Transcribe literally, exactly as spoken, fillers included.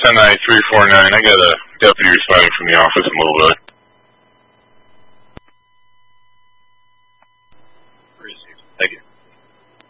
ten nine three four nine. I got a deputy responding from the office in Louisville.